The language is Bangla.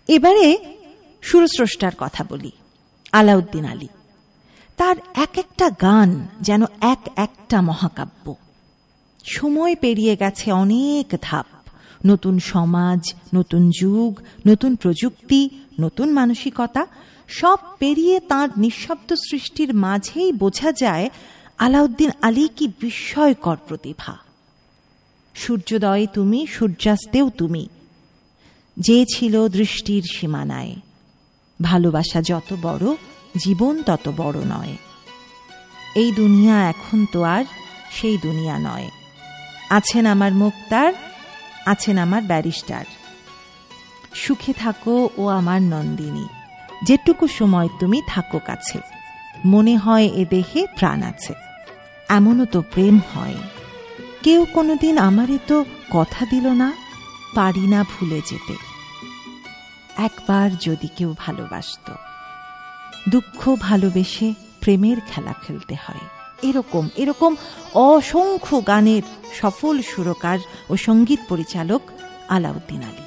এবারে সুরস্রষ্টার কথা বলি, আলাউদ্দিন আলী। তার এক একটা গান যেন এক একটা মহাকাব্য। সময় পেরিয়ে গেছে অনেক ধাপ, নতুন সমাজ, নতুন যুগ, নতুন প্রযুক্তি, নতুন মানসিকতা, সব পেরিয়ে তাঁর নিঃশব্দ সৃষ্টির মাঝেই বোঝা যায় আলাউদ্দিন আলী কি বিস্ময়কর প্রতিভা। সূর্যোদয়ে তুমি, সূর্যাস্তেও তুমি, যে ছিল দৃষ্টির সীমানায়। ভালোবাসা যত বড়, জীবন তত বড় নয়। এই দুনিয়া এখন তো আর সেই দুনিয়া নয়। আছেন আমার মুক্তার, আছেন আমার ব্যারিস্টার। সুখে থাকো ও আমার নন্দিনী, যেটুকু সময় তুমি থাকো কাছে। মনে হয় এ দেহে প্রাণ আছে, এমনও তো প্রেম হয়। কেউ কোনোদিন আমারে তো কথা দিল না, পারি না ভুলে যেতে। একবার যদি কেউ ভালোবাসত, দুঃখ ভালোবেসে প্রেমের খেলা খেলতে হয়। এরকম এরকম অসংখ্য গানের সফল সুরকার ও সঙ্গীত পরিচালক আলাউদ্দিন আলী।